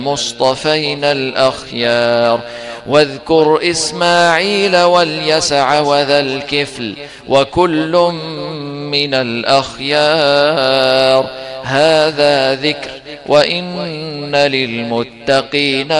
المصطفين الأخيار. واذكر إسماعيل واليسع وذا الكفل وكل من الأخيار. هذا ذكر وإن للمتقين